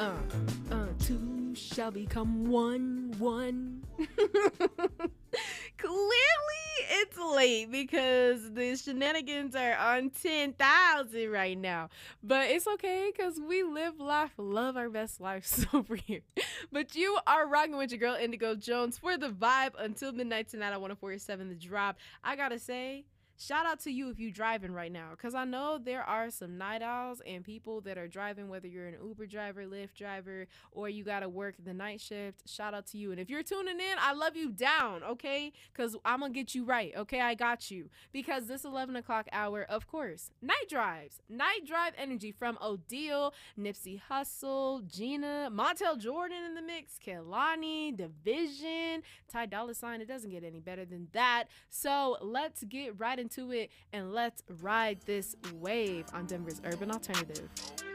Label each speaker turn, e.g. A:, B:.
A: Two shall become one. Clearly, it's late because the shenanigans are on 10,000 right now. But it's okay because we live, laugh, love our best lives over here. But you are rocking with your girl Indigo Jones for the vibe until midnight tonight on 104.7 The Drop. I gotta say, shout out to you if you're driving right now, because I know there are some night owls and people that are driving, whether you're an Uber driver, Lyft driver, or you got to work the night shift. Shout out to you. And if you're tuning in, I love you down, okay? Because I'm going to get you right, okay? I got you. Because this 11 o'clock hour, of course, night drives. Night drive energy from Odile, Nipsey Hussle, Gina, Montel Jordan in the mix, Kehlani, Division, Ty Dolla $ign. It doesn't get any better than that. So let's get right into it and let's ride this wave on Denver's Urban Alternative.